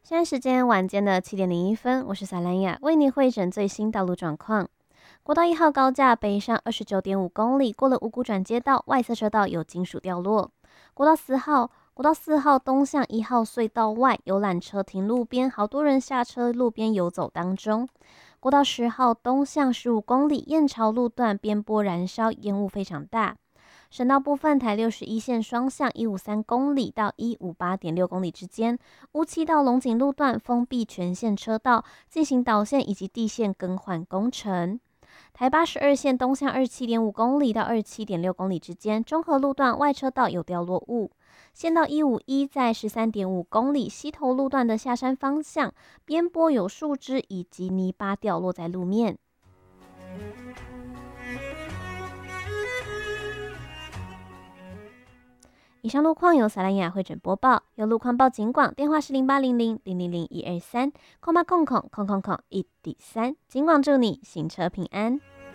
现在时间晚间的7:01，我是萨兰雅，为你汇整最新道路状况。国道1号高架北上29.5公里，过了五股转接道，外侧车道有金属掉落。国道4号东向1号隧道外，游览车停路边，好多人下车路边游走当中。国道10号东向15公里，燕巢路段边坡燃烧，烟雾非常大。省道部分，台61线双向153公里到158.6公里之间，乌七到龙井路段封闭全线车道，进行导线以及地线更换工程。台82线东向27.5公里到27.6公里之间，中和路段外车道有掉落物。县道151在13.5公里西头路段的下山方向，边坡有树枝以及泥巴掉落在路面。以上路况由萨兰雅汇整播报，有路况报警广，电话是0800000123，空103，警广祝你行车平安。